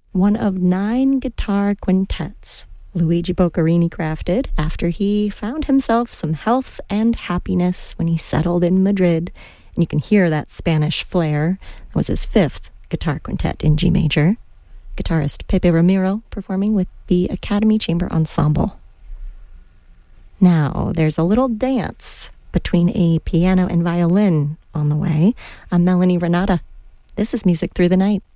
one of 9 guitar quintets Luigi Boccherini crafted after he found himself some health and happiness when he settled in Madrid. And you can hear that Spanish flair. That was his 5th guitar quintet in G major. Guitarist Pepe Ramiro performing with the Academy Chamber Ensemble. Now, there's a little dance between a piano and violin on the way. I'm Melanie Renata. This is Music Through the Night.